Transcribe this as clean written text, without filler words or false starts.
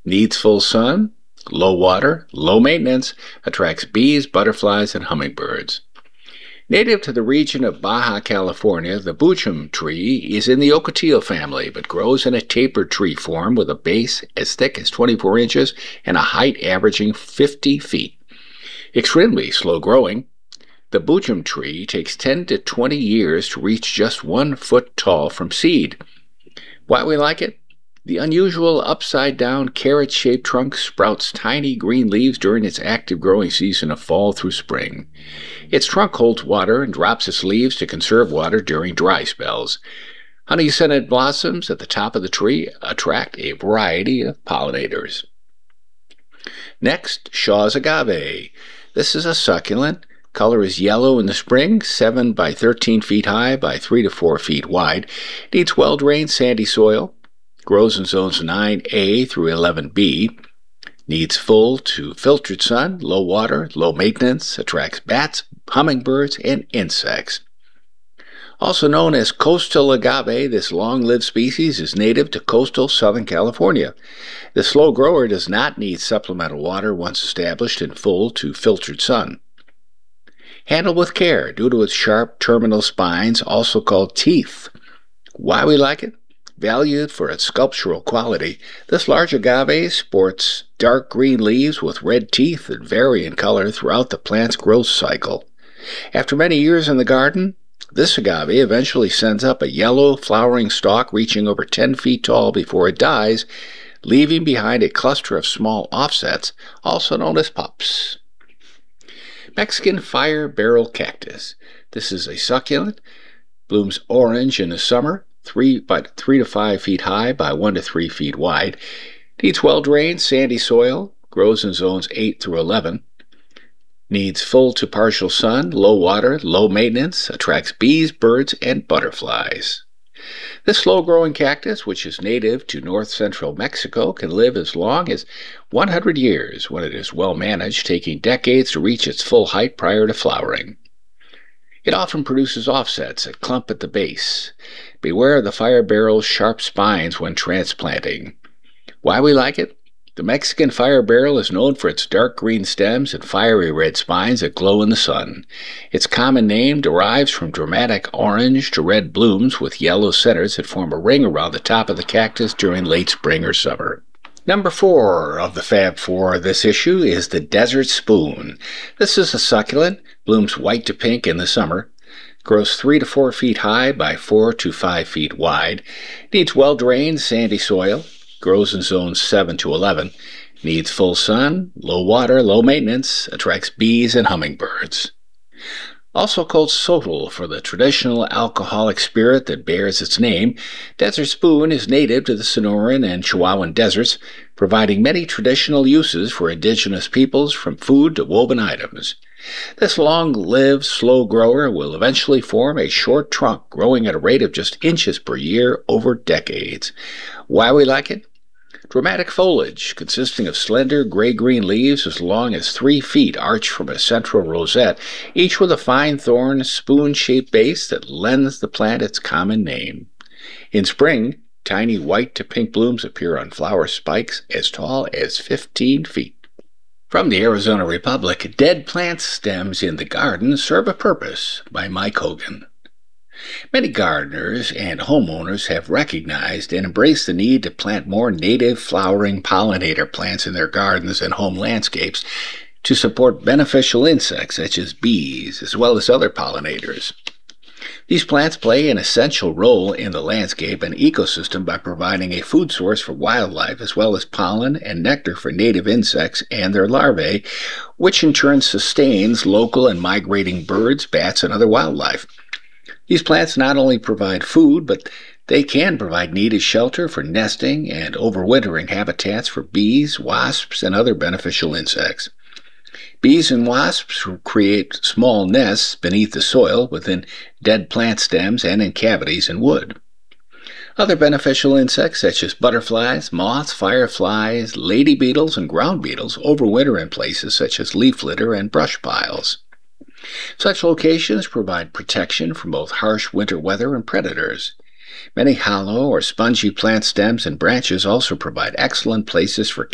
Needs full sun, low water, low maintenance, attracts bees, butterflies, and hummingbirds. Native to the region of Baja California, the buchum tree is in the ocotillo family, but grows in a tapered tree form with a base as thick as 24 inches and a height averaging 50 feet. Extremely slow growing, the buchum tree takes 10 to 20 years to reach just 1 foot tall from seed. Why we like it? The unusual upside-down carrot-shaped trunk sprouts tiny green leaves during its active growing season of fall through spring. Its trunk holds water and drops its leaves to conserve water during dry spells. Honey-scented blossoms at the top of the tree attract a variety of pollinators. Next, Shaw's agave. This is a succulent. Color is yellow in the spring, 7 by 13 feet high by 3 to 4 feet wide. Needs well-drained sandy soil. Grows in zones 9A through 11B. Needs full to filtered sun, low water, low maintenance, attracts bats, hummingbirds, and insects. Also known as coastal agave, this long-lived species is native to coastal Southern California. The slow grower does not need supplemental water once established in full to filtered sun. Handled with care due to its sharp terminal spines, also called teeth. Why we like it? Valued for its sculptural quality, this large agave sports dark green leaves with red teeth that vary in color throughout the plant's growth cycle. After many years in the garden, this agave eventually sends up a yellow flowering stalk reaching over 10 feet tall before it dies, leaving behind a cluster of small offsets, also known as pups. Mexican fire barrel cactus. This is a succulent, blooms orange in the summer, 3 to 5 feet high by 1 to 3 feet wide. Needs well-drained, sandy soil. Grows in zones 8 through 11. Needs full to partial sun, low water, low maintenance. Attracts bees, birds, and butterflies. This slow-growing cactus, which is native to north-central Mexico, can live as long as 100 years when it is well managed, taking decades to reach its full height prior to flowering. It often produces offsets that clump at the base. Beware of the fire barrel's sharp spines when transplanting. Why we like it? The Mexican fire barrel is known for its dark green stems and fiery red spines that glow in the sun. Its common name derives from dramatic orange to red blooms with yellow centers that form a ring around the top of the cactus during late spring or summer. Number 4 of the Fab Four this issue is the Desert Spoon. This is a succulent, blooms white to pink in the summer, grows 3 to 4 feet high by 4 to 5 feet wide, needs well-drained sandy soil, grows in zones 7 to 11, needs full sun, low water, low maintenance, attracts bees and hummingbirds. Also called sotol for the traditional alcoholic spirit that bears its name, Desert Spoon is native to the Sonoran and Chihuahuan deserts, providing many traditional uses for indigenous peoples from food to woven items. This long-lived, slow grower will eventually form a short trunk growing at a rate of just inches per year over decades. Why we like it? Dramatic foliage consisting of slender gray-green leaves as long as 3 feet arch from a central rosette, each with a fine thorn, spoon-shaped base that lends the plant its common name. In spring, tiny white to pink blooms appear on flower spikes as tall as 15 feet. From the Arizona Republic, Dead Plant Stems in the Garden Serve a Purpose by Mike Hogan. Many gardeners and homeowners have recognized and embraced the need to plant more native flowering pollinator plants in their gardens and home landscapes to support beneficial insects such as bees, as well as other pollinators. These plants play an essential role in the landscape and ecosystem by providing a food source for wildlife as well as pollen and nectar for native insects and their larvae, which in turn sustains local and migrating birds, bats, and other wildlife. These plants not only provide food, but they can provide needed shelter for nesting and overwintering habitats for bees, wasps, and other beneficial insects. Bees and wasps create small nests beneath the soil, within dead plant stems, and in cavities in wood. Other beneficial insects such as butterflies, moths, fireflies, lady beetles, and ground beetles overwinter in places such as leaf litter and brush piles. Such locations provide protection from both harsh winter weather and predators. Many hollow or spongy plant stems and branches also provide excellent places for